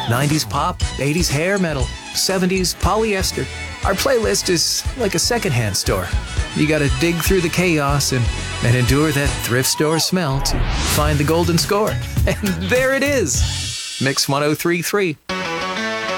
90s pop, 80s hair metal, 70s polyester. Our playlist is like a secondhand store. You gotta dig through the chaos and endure that thrift store smell to find the golden score. And there it is. Mix 1033.